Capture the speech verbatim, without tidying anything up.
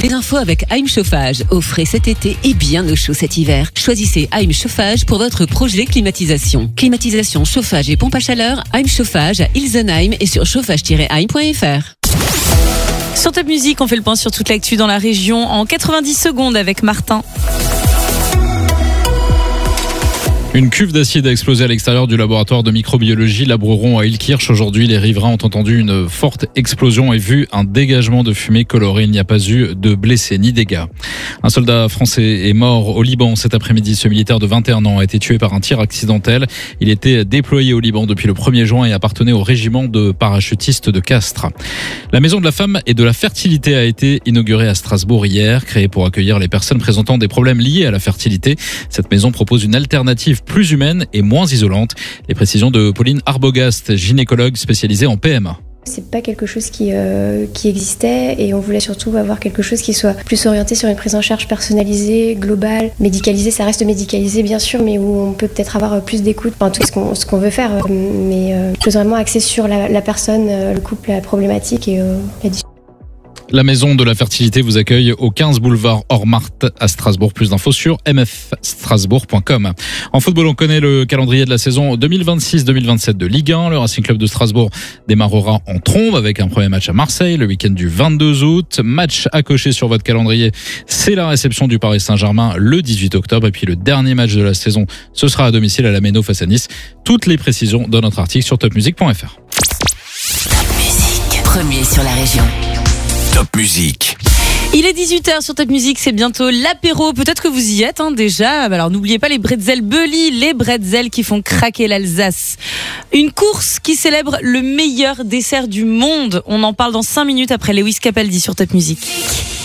d'infos avec Heim Chauffage. Offrez cet été et bien au chaud cet hiver. Choisissez Heim Chauffage pour votre projet climatisation. Climatisation, chauffage et pompe à chaleur, Heim Chauffage à Ilsenheim et sur chauffage tiret heim point f r. Sur Top Music, on fait le point sur toute l'actu dans la région en quatre-vingt-dix secondes avec Martin. Une cuve d'acide a explosé à l'extérieur du laboratoire de microbiologie Labreron à Illkirch. Aujourd'hui, les riverains ont entendu une forte explosion et vu un dégagement de fumée colorée. Il n'y a pas eu de blessés ni dégâts. Un soldat français est mort au Liban cet après-midi. Ce militaire de vingt et un ans a été tué par un tir accidentel. Il était déployé au Liban depuis le premier juin et appartenait au régiment de parachutistes de Castres. La maison de la femme et de la fertilité a été inaugurée à Strasbourg hier, créée pour accueillir les personnes présentant des problèmes liés à la fertilité. Cette maison propose une alternative plus humaine et moins isolante. Les précisions de Pauline Arbogast, gynécologue spécialisée en P M A. C'est pas quelque chose qui, euh, qui existait et on voulait surtout avoir quelque chose qui soit plus orienté sur une prise en charge personnalisée, globale, médicalisée. Ça reste médicalisé bien sûr, mais où on peut peut-être avoir plus d'écoute, enfin tout ce qu'on, ce qu'on veut faire, mais euh, plus vraiment axé sur la, la personne, le couple, la problématique et euh, la discussion. La maison de la fertilité vous accueille au quinze boulevard Hormarth à Strasbourg. Plus d'infos sur m f strasbourg point com. En football, on connaît le calendrier de la saison deux mille vingt-six deux mille vingt-sept de Ligue un. Le Racing Club de Strasbourg démarrera en trombe avec un premier match à Marseille le week-end du vingt-deux août. Match à cocher sur votre calendrier, c'est la réception du Paris Saint-Germain le dix-huit octobre. Et puis le dernier match de la saison, ce sera à domicile à la Méno face à Nice. Toutes les précisions dans notre article sur top music point f r. Top Music, premier sur la région. Top Music. Il est dix-huit heures sur Top Music, c'est bientôt l'apéro. Peut-être que vous y êtes hein, déjà. Alors n'oubliez pas les bretzels Bully, les bretzels qui font craquer l'Alsace. Une course qui célèbre le meilleur dessert du monde. On en parle dans cinq minutes après Lewis Capaldi sur Top Music.